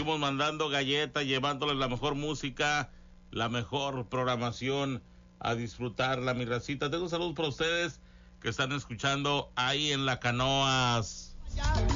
seguimos mandando galletas, llevándoles la mejor música, la mejor programación, a disfrutarla, mi racita. Tengo saludos para ustedes que están escuchando ahí en La Canoas.